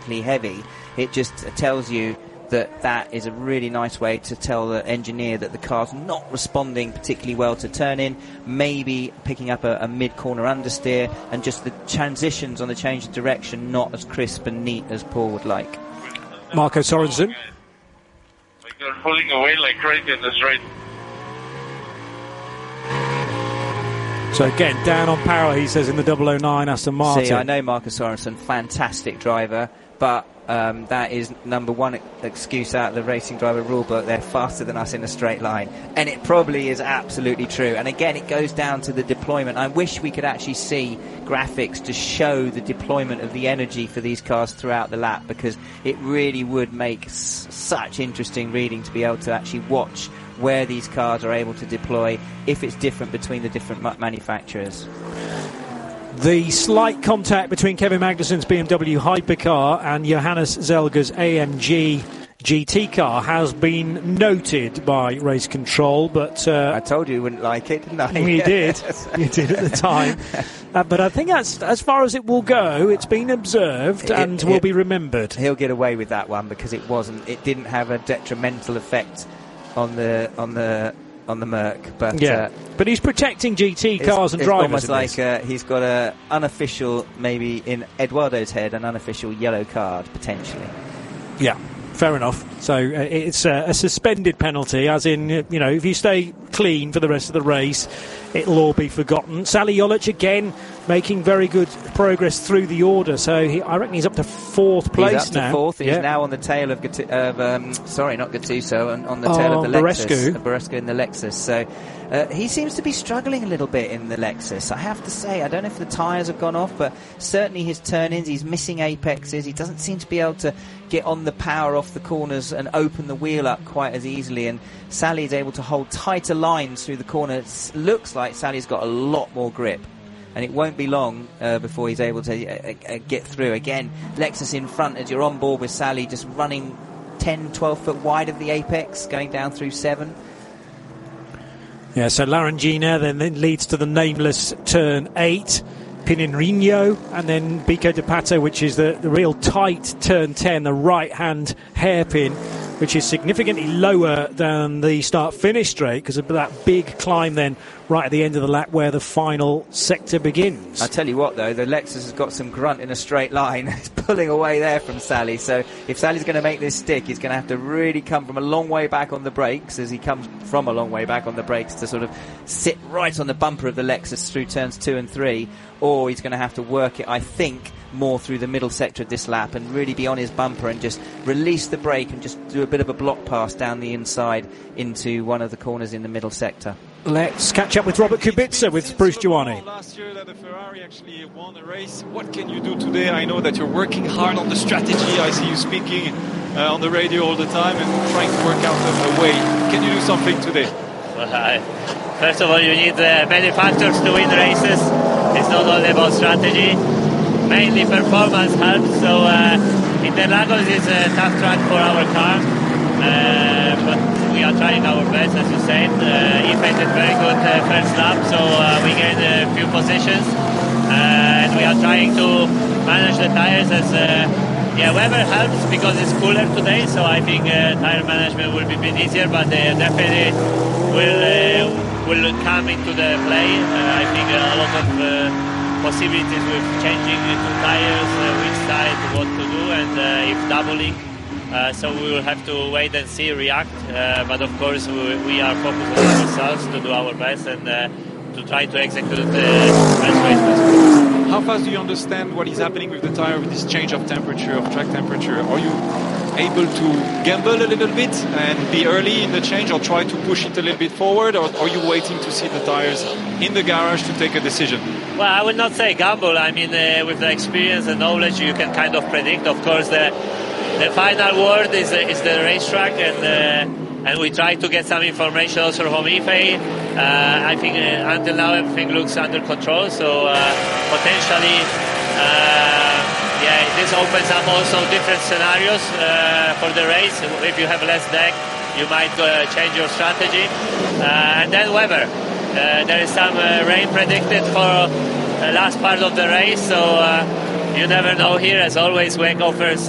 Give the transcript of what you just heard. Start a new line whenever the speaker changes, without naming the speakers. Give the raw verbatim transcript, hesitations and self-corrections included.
particularly heavy, it just tells you that that is a really nice way to tell the engineer that the car's not responding particularly well to turn in, maybe picking up a, a mid-corner understeer, and just the transitions on the change of direction not as crisp and neat as Paul would like.
Marco Sorensen.
Like they're pulling away like crazy in this race.
So again, down on power, he says, in the double oh nine Aston Martin.
See, I know Marco Sorensen, fantastic driver, but Um, that is number one excuse out of the racing driver rulebook. They're faster than us in a straight line, and it probably is absolutely true. And again, it goes down to the deployment. I wish we could actually see graphics to show the deployment of the energy for these cars throughout the lap, because it really would make s- such interesting reading to be able to actually watch where these cars are able to deploy, if it's different between the different ma- manufacturers.
The slight contact between Kevin Magnussen's B M W hypercar and Johannes Zelger's A M G G T car has been noted by race control, but uh,
I told you you wouldn't like it, didn't I?
You did. You did at the time. Uh, but I think that's as far as it will go. It's been observed
it,
and
it,
will be remembered.
He'll get away with that one because it wasn't. It didn't have a detrimental effect on the on the. on the Merc, but
yeah,
uh,
but he's protecting G T cars
it's,
and
it's
drivers.
Almost like uh, he's got a unofficial, maybe in Eduardo's head, an unofficial yellow card potentially.
Yeah, fair enough. So uh, it's uh, a suspended penalty, as in, you know, if you stay clean for the rest of the race, it'll all be forgotten. Sally Jolic again making very good progress through the order. So he, I reckon he's up to fourth place now.
He's up to
now.
fourth. He's
yeah.
now on the tail of, Gat- of um, sorry, not Gattuso, on, on the tail
oh,
of the
Barescu.
Lexus. Uh, Barescu in the Lexus. So uh, he seems to be struggling a little bit in the Lexus. I have to say, I don't know if the tyres have gone off, but certainly his turn-ins, he's missing apexes. He doesn't seem to be able to get on the power off the corners and open the wheel up quite as easily. And Sally's able to hold tighter lines through the corner. It looks like Sally's got a lot more grip. And it won't be long uh, before he's able to uh, uh, get through. Again, Lexus in front as you're on board with Sally, just running ten, twelve foot wide of the apex, going down through seven.
Yeah, so Larangina then, then leads to the nameless turn eight, Pininrino, and then Bico de Pato, which is the, the real tight turn ten, the right-hand hairpin, which is significantly lower than the start-finish straight because of that big climb then right at the end of the lap where the final sector begins.
I tell you what, though, the Lexus has got some grunt in a straight line. It's pulling away there from Sally. So if Sally's going to make this stick, he's going to have to really come from a long way back on the brakes, as he comes from a long way back on the brakes to sort of sit right on the bumper of the Lexus through turns two and three, or he's going to have to work it, I think, more through the middle sector of this lap and really be on his bumper and just release the brake and just do a bit of a block pass down the inside into one of the corners in the middle sector.
Let's catch up with Robert Kubica with Bruce Giovanni.
Last year that the Ferrari actually won a race. What can you do today? I know that you're working hard on the strategy. I see you speaking uh, on the radio all the time and trying to work out a way. Can you do something today?
Well, I, first of all, you need uh, many factors to win races. It's not only about strategy. Mainly performance helps. So uh, Interlagos is a tough track for our car, uh, but we are trying our best, as you said. Uh, Ife did very good uh, first lap, so uh, we gained a few positions, uh, and we are trying to manage the tires as uh, yeah, weather helps because it's cooler today, so I think uh, tire management will be a bit easier, but uh, definitely will uh, will come into the play. Uh, I think a lot of uh, possibilities with changing two tires, uh, which side, what to do, and uh, if doubling. Uh, so we will have to wait and see, react. Uh, but of course, we, we are focused on ourselves to do our best and uh, to try to execute the best race possible.
How fast do you understand what is happening with the tire with this change of temperature, of track temperature? Are you able to gamble a little bit and be early in the change, or try to push it a little bit forward, or are you waiting to see the tires in the garage to take a decision?
Well, I would not say gamble. I mean, uh, with the experience and knowledge, you can kind of predict. Of course, the the final word is uh, is the racetrack, and uh, and we try to get some information also from Ife. Uh, I think uh, until now everything looks under control, so uh, potentially, uh, yeah, this opens up also different scenarios uh, for the race. If you have less deck, you might uh, change your strategy, uh, and then weather. Uh, there is some uh, rain predicted for the last part of the race, so uh, you never know here. As always, W E C offers